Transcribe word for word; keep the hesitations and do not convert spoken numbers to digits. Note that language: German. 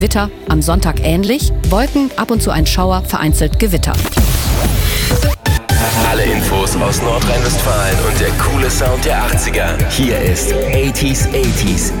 Wetter am Sonntag ähnlich, Wolken, ab und zu ein Schauer, vereinzelt Gewitter. Alle Infos aus Nordrhein-Westfalen und der coole Sound der achtziger. Hier ist achtziger achtziger